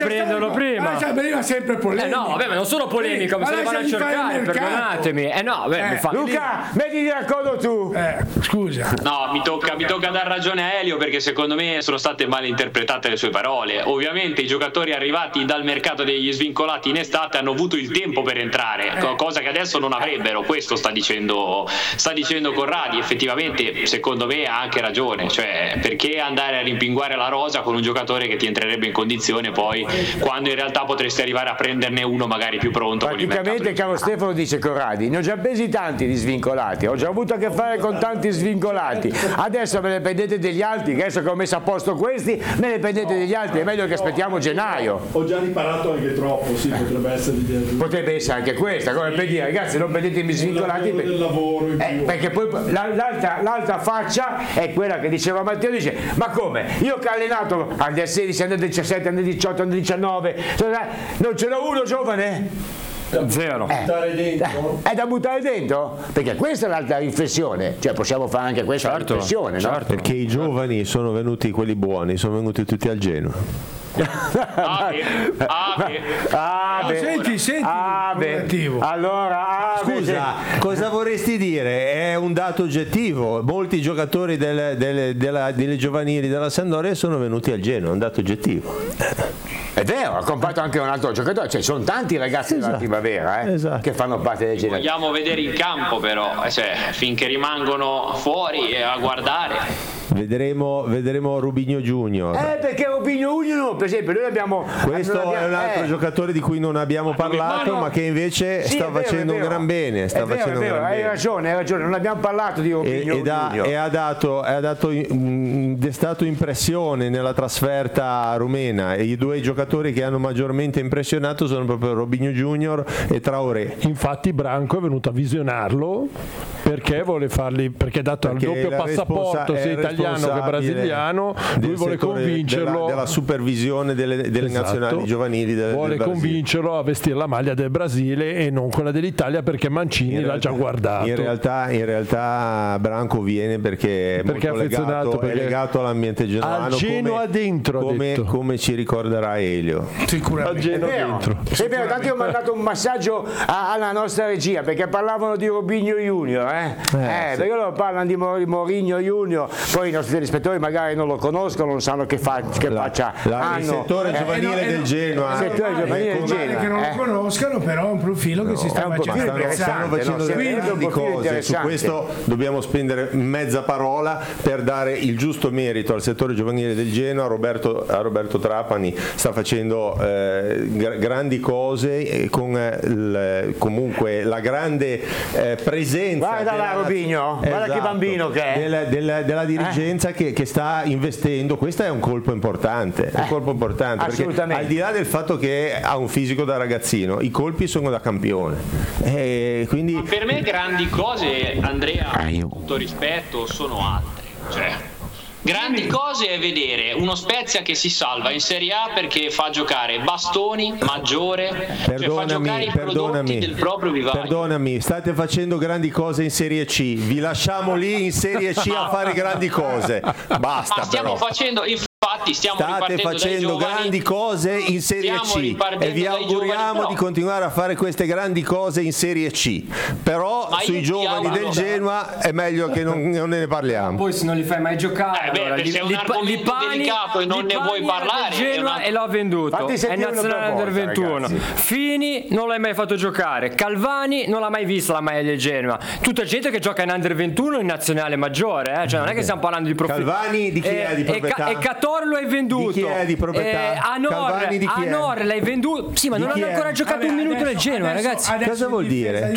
prenderlo prima. Veniva sempre polemica. No, vabbè, ma non sono polemica, mi se ne vanno a cercare, perdonatemi. Mi fa Luca, mettiti d'accordo tu. Scusa. No, mi tocca dar ragione a Elio, perché secondo me sono state mal interpretate le sue parole. Ovviamente i giocatori arrivati dal mercato degli svincolati in estate hanno avuto il tempo per entrare, cosa che adesso non avrebbero. Questo sta dicendo Corradi. Effettivamente secondo me ha anche ragione, cioè perché andare a rimpinguare la rosa con un giocatore che ti entrerebbe in condizione poi, quando in realtà potresti arrivare a prenderne uno magari più pronto. Praticamente caro Stefano, dice Corradi, ne ho già presi tanti di svincolati, ho già avuto a che fare con tanti svincolati, adesso me ne prendete degli altri, che adesso che ho messo a posto questi, me ne prendete degli altri, è meglio che aspettiamo gennaio. Ho già riparato anche troppo, sì, potrebbe essere anche questa, come per dire ragazzi non prendetemi svincolati del lavoro perché poi l'altra faccia è quella che diceva Matteo, dice ma come, io che ho allenato under 16, under 17, under 18, under 19, non ce n'ho uno giovane? Zero. È da buttare dentro? Perché questa è l'altra riflessione, cioè possiamo fare anche questa riflessione, no? Perché i giovani sono venuti, quelli buoni, sono venuti tutti al Genoa. Senti, allora scusa, cosa vorresti dire? È un dato oggettivo, molti giocatori delle giovanili della Sampdoria sono venuti al Genoa, è un dato oggettivo. È vero, ha comprato anche un altro giocatore, cioè sono tanti ragazzi della primavera che fanno parte del genere. Vogliamo vedere in campo però, cioè, finché rimangono fuori a guardare. Vedremo Rubinho Junior. Perché Rubinho Junior, per esempio, noi abbiamo. Questo è un altro giocatore di cui non abbiamo parlato, ma che invece sta facendo un gran bene. Hai ragione, non abbiamo parlato di Rubinho Junior. E ha destato impressione nella trasferta rumena, e i due giocatori che hanno maggiormente impressionato sono proprio Rubinho Junior e Traoré. Infatti Branco è venuto a visionarlo perché vuole farli, perché dato il doppio passaporto sia italiano che brasiliano, lui vuole convincerlo della supervisione delle nazionali giovanili vuole convincerlo a vestire la maglia del Brasile e non quella dell'Italia, perché Mancini l'ha già guardato. In realtà Branco viene perché è molto legato all'ambiente genuano, al Genoa dentro, come ci ricorderà Elio. Sicuramente. È vero, tanti ho mandato un massaggio alla nostra regia perché parlavano di Rubinho Junior, perché loro parlano di Mourinho Junior, poi i nostri telespettatori magari non lo conoscono, non sanno che faccia il settore giovanile del Genoa, che non lo conoscano, però è un profilo che si sta facendo. Stanno facendo delle grandi cose. Su questo dobbiamo spendere mezza parola per dare il giusto merito al settore giovanile del Genoa. A Roberto Trapani sta facendo grandi cose con comunque la grande presenza. Guarda là Rubinho, guarda che bambino che è. Della dirigenza che sta investendo. Questo è un colpo importante, perché al di là del fatto che ha un fisico da ragazzino, i colpi sono da campione. Quindi ma per me grandi cose, Andrea, con tutto rispetto, sono altre. Cioè, grandi cose è vedere uno Spezia che si salva in Serie A perché fa giocare Bastoni, Maggiore, fa giocare i prodotti del proprio vivaio. Perdonami, state facendo grandi cose in Serie C, vi lasciamo lì in Serie C a fare grandi cose. Basta. Ma stiamo facendo, infatti state facendo grandi cose in Serie C e vi auguriamo di continuare a fare queste grandi cose in Serie C, però sui giovani del Genoa è meglio che non ne parliamo. Poi se non li fai mai giocare, se è un argomento delicato e non ne vuoi parlare, Genoa e l'ho venduto, è nazionale under 21. Ragazzi. Fini non l'hai mai fatto giocare, Calvani non l'ha mai vista la maglia del Genoa, tutta gente che gioca in under 21 in nazionale maggiore, cioè non è che stiamo parlando di profili. Calvani di chi è di proprietà? E Catorlo è venduto. Di chi è di proprietà? Anor l'hai venduto. Sì, ma non hanno ancora giocato un minuto nel Genoa, ragazzi. Cosa vuol dire?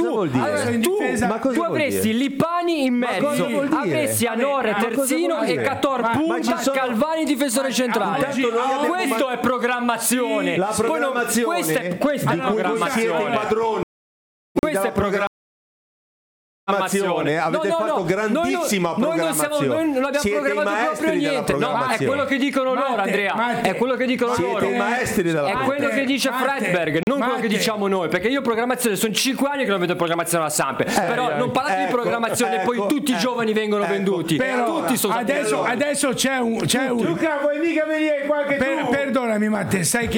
Tu avresti Lipani in mezzo, avresti Anor terzino e Cator punta, Calvani difensore centrale. Questo è programmazione. La programmazione questa è programmazione. Questa è programmazione. avete fatto grandissima programmazione. Noi non abbiamo programmato proprio niente. No, ma è quello che dicono loro, Andrea. È quello che dicono loro. Siete i maestri della È quello che dice Fredberg, non quello che diciamo noi. Perché io programmazione sono 5 anni che non vedo programmazione alla Samp. Però non parlate di programmazione e poi tutti i giovani vengono venduti. Tutti sono adesso c'è un Luca, vuoi mica venire qualche perdonami Matteo, sai che